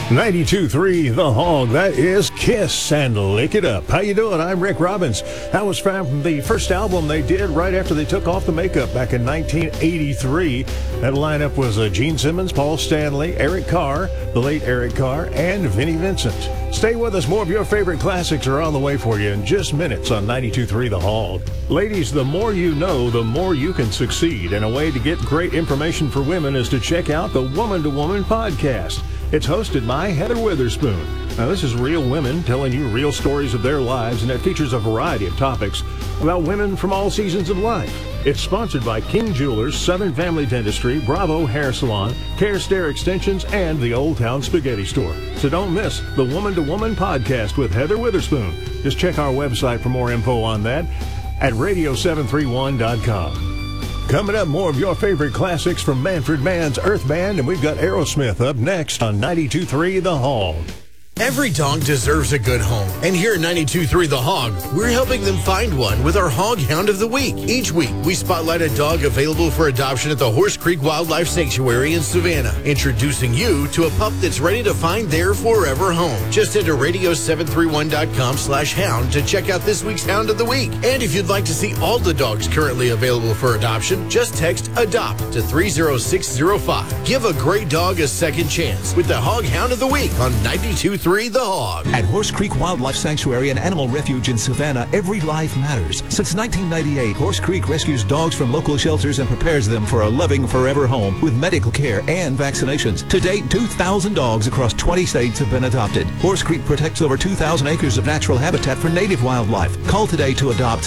92.3 The Hog, that is Kiss and Lick It Up. How you doing? I'm Rick Robbins. That was from the first album they did right after they took off the makeup back in 1983. That lineup was Gene Simmons, Paul Stanley, Eric Carr, the late Eric Carr, and Vinnie Vincent. Stay with us. More of your favorite classics are on the way for you in just minutes on 92.3 The Hog. Ladies, the more you know, the more you can succeed. And a way to get great information for women is to check out the Woman to Woman podcast. It's hosted by Heather Witherspoon. Now, this is real women telling you real stories of their lives, and it features a variety of topics about women from all seasons of life. It's sponsored by King Jewelers, Southern Family Dentistry, Bravo Hair Salon, Care Stair Extensions, and the Old Town Spaghetti Store. So don't miss the Woman to Woman podcast with Heather Witherspoon. Just check our website for more info on that at radio731.com. Coming up, more of your favorite classics from Manfred Mann's Earth Band, and we've got Aerosmith up next on 92.3 The Hog. Every dog deserves a good home. And here at 92.3 The Hog, we're helping them find one with our Hog Hound of the Week. Each week, we spotlight a dog available for adoption at the Horse Creek Wildlife Sanctuary in Savannah, introducing you to a pup that's ready to find their forever home. Just enter radio731.com/hound to check out this week's Hound of the Week. And if you'd like to see all the dogs currently available for adoption, just text ADOPT to 30605. Give a great dog a second chance with the Hog Hound of the Week on 92.3 The Hog. At Horse Creek Wildlife Sanctuary and Animal Refuge in Savannah, every life matters. Since 1998, Horse Creek rescues dogs from local shelters and prepares them for a loving forever home with medical care and vaccinations. To date, 2,000 dogs across 20 states have been adopted. Horse Creek protects over 2,000 acres of natural habitat for native wildlife. Call today to adopt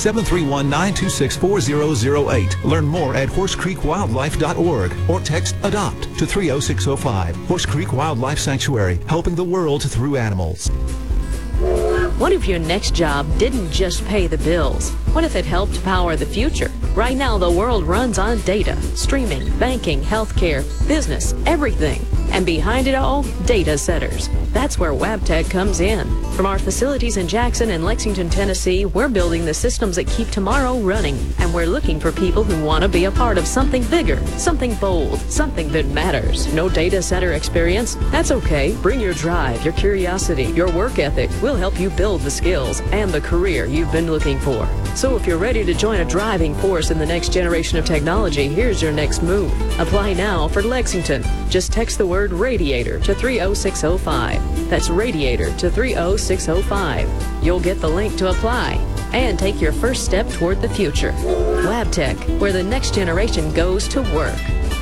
731-926-4008. Learn more at horsecreekwildlife.org or text ADOPT to 30605. Horse Creek Wildlife Sanctuary, helping the world through animals. What if your next job didn't just pay the bills? What if it helped power the future? Right now, the world runs on data, streaming, banking, healthcare, business, everything. And behind it all, data centers. That's where Wabtec comes in. From our facilities in Jackson and Lexington, Tennessee, we're building the systems that keep tomorrow running. And we're looking for people who want to be a part of something bigger, something bold, something that matters. No data center experience? That's okay. Bring your drive, your curiosity, your work ethic. We'll help you build the skills and the career you've been looking for. So if you're ready to join a driving force in the next generation of technology, here's your next move. Apply now for Lexington. Just text the word radiator to 30605. That's radiator to 30605. You'll get the link to apply and take your first step toward the future. Wabtec, where the next generation goes to work.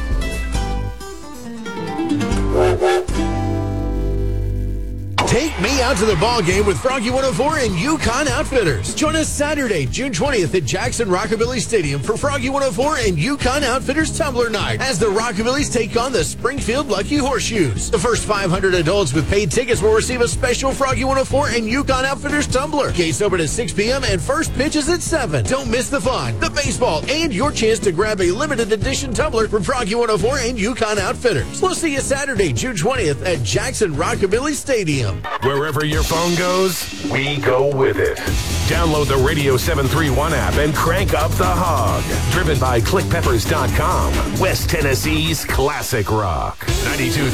Take me out to the ball game with Froggy 104 and Yukon Outfitters. Join us Saturday, June 20th at Jackson Rockabilly Stadium for Froggy 104 and Yukon Outfitters Tumbler Night as the Rockabillys take on the Springfield Lucky Horseshoes. The first 500 adults with paid tickets will receive a special Froggy 104 and Yukon Outfitters tumbler. Gates open at 6 p.m. and first pitch is at 7. Don't miss the fun, the baseball, and your chance to grab a limited edition tumbler from Froggy 104 and Yukon Outfitters. We'll see you Saturday, June 20th at Jackson Rockabilly Stadium. Wherever your phone goes, we go with it. Download the Radio 731 app and crank up the Hog. Driven by ClickPeppers.com, West Tennessee's classic rock. 92.3